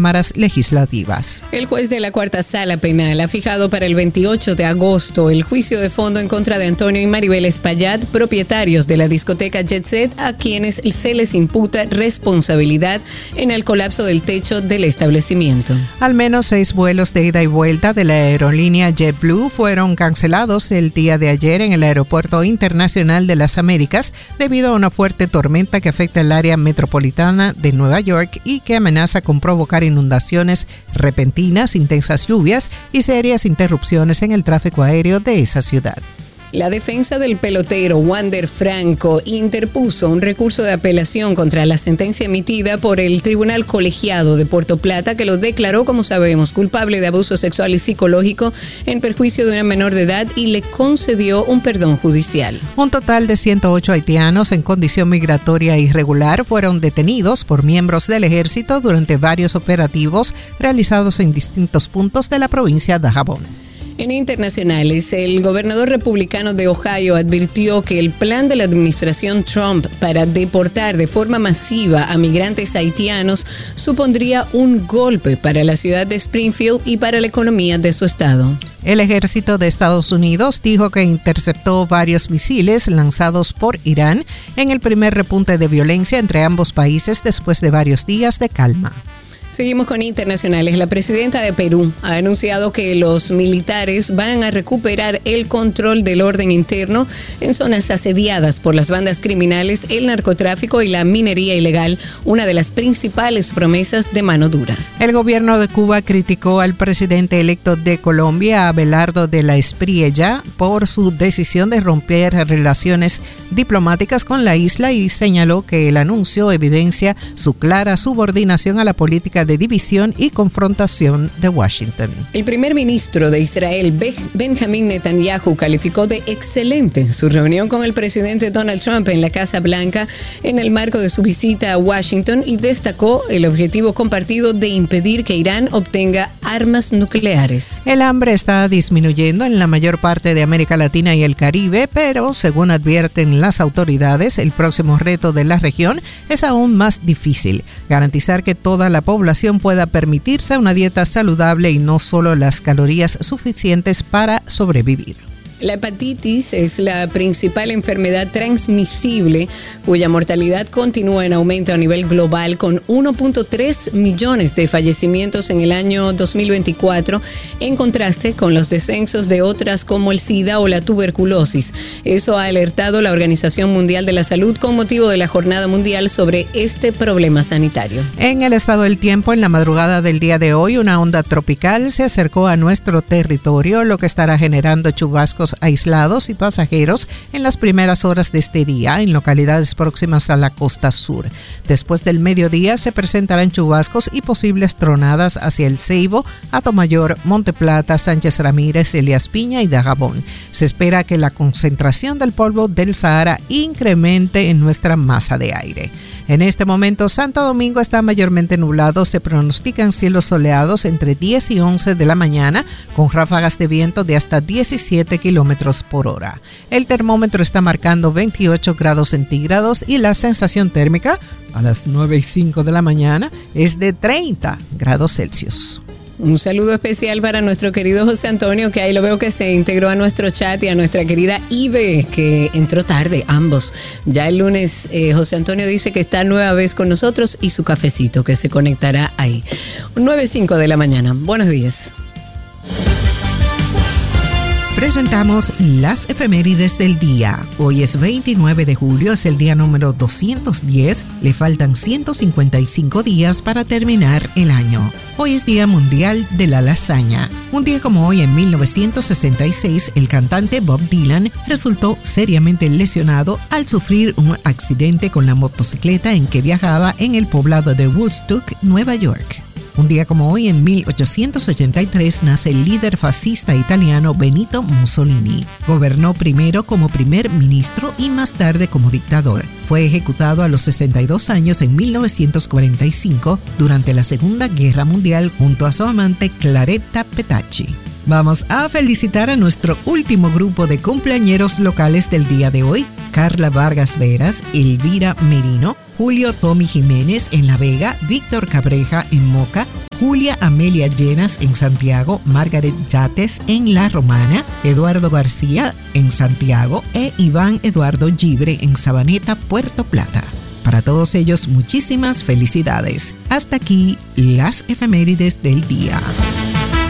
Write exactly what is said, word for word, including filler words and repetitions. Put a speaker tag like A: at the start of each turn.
A: cámaras legislativas.
B: El juez de la Cuarta Sala Penal ha fijado para el veintiocho de agosto el juicio de fondo en contra de Antonio y Maribel Espaillat, propietarios de la discoteca Jet Set, a quienes se les imputa responsabilidad en el colapso del techo del establecimiento.
A: Al menos seis vuelos de ida y vuelta de la aerolínea JetBlue fueron cancelados el día de ayer en el Aeropuerto Internacional de las Américas debido a una fuerte tormenta que afecta el área metropolitana de Nueva York y que amenaza con provocar inundaciones repentinas, intensas lluvias y serias interrupciones en el tráfico aéreo de esa ciudad.
B: La defensa del pelotero Wander Franco interpuso un recurso de apelación contra la sentencia emitida por el Tribunal Colegiado de Puerto Plata, que lo declaró, como sabemos, culpable de abuso sexual y psicológico en perjuicio de una menor de edad y le concedió un perdón judicial.
A: Un total de ciento ocho haitianos en condición migratoria irregular fueron detenidos por miembros del ejército durante varios operativos realizados en distintos puntos de la provincia de Dajabón.
B: En internacionales, el gobernador republicano de Ohio advirtió que el plan de la administración Trump para deportar de forma masiva a migrantes haitianos supondría un golpe para la ciudad de Springfield y para la economía de su estado.
A: El ejército de Estados Unidos dijo que interceptó varios misiles lanzados por Irán en el primer repunte de violencia entre ambos países después de varios días de calma.
B: Seguimos con internacionales. La presidenta de Perú ha anunciado que los militares van a recuperar el control del orden interno en zonas asediadas por las bandas criminales, el narcotráfico y la minería ilegal, una de las principales promesas de mano dura.
A: El gobierno de Cuba criticó al presidente electo de Colombia, Abelardo de la Espriella, por su decisión de romper relaciones diplomáticas con la isla y señaló que el anuncio evidencia su clara subordinación a la política de división y confrontación de Washington.
B: El primer ministro de Israel, Benjamín Netanyahu, calificó de excelente su reunión con el presidente Donald Trump en la Casa Blanca en el marco de su visita a Washington y destacó el objetivo compartido de impedir que Irán obtenga armas nucleares.
A: El hambre está disminuyendo en la mayor parte de América Latina y el Caribe, pero según advierten las autoridades, el próximo reto de la región es aún más difícil: garantizar que toda la población pueda permitirse una dieta saludable y no solo las calorías suficientes para sobrevivir.
B: La hepatitis es la principal enfermedad transmisible cuya mortalidad continúa en aumento a nivel global, con uno punto tres millones de fallecimientos en el año dos mil veinticuatro, en contraste con los descensos de otras como el SIDA o la tuberculosis. Eso ha alertado la Organización Mundial de la Salud con motivo de la Jornada Mundial sobre este problema sanitario.
A: En el estado del tiempo, en la madrugada del día de hoy, una onda tropical se acercó a nuestro territorio, lo que estará generando chubascos aislados y pasajeros en las primeras horas de este día en localidades próximas a la costa sur. Después del mediodía se presentarán chubascos y posibles tronadas hacia el Ceibo, Atomayor, Monte Plata, Sánchez Ramírez, Elías Piña y Dajabón. Se espera que la concentración del polvo del Sahara incremente en nuestra masa de aire. En este momento, Santo Domingo está mayormente nublado. Se pronostican cielos soleados entre diez y once de la mañana, con ráfagas de viento de hasta diecisiete kilómetros por hora. El termómetro está marcando veintiocho grados centígrados y la sensación térmica a las nueve y cinco de la mañana es de treinta grados Celsius.
B: Un saludo especial para nuestro querido José Antonio, que ahí lo veo que se integró a nuestro chat, y a nuestra querida Ibe, que entró tarde, ambos. Ya el lunes eh, José Antonio dice que está nueva vez con nosotros y su cafecito, que se conectará ahí. nueve y cinco de la mañana. Buenos días.
A: Presentamos las efemérides del día. Hoy es veintinueve de julio, es el día número doscientos diez. Le faltan ciento cincuenta y cinco días para terminar el año. Hoy es Día Mundial de la Lasaña. Un día como hoy, en mil novecientos sesenta y seis, el cantante Bob Dylan resultó seriamente lesionado al sufrir un accidente con la motocicleta en que viajaba en el poblado de Woodstock, Nueva York. Un día como hoy, en mil ochocientos ochenta y tres, nace el líder fascista italiano Benito Mussolini. Gobernó primero como primer ministro y más tarde como dictador. Fue ejecutado a los sesenta y dos años en mil novecientos cuarenta y cinco durante la Segunda Guerra Mundial junto a su amante Claretta Petacci. Vamos a felicitar a nuestro último grupo de cumpleañeros locales del día de hoy: Carla Vargas Veras, Elvira Merino, Julio Tommy Jiménez en La Vega, Víctor Cabreja en Moca, Julia Amelia Llenas en Santiago, Margaret Yates en La Romana, Eduardo García en Santiago e Iván Eduardo Gibre en Sabaneta, Puerto Plata. Para todos ellos, muchísimas felicidades. Hasta aquí las efemérides del día.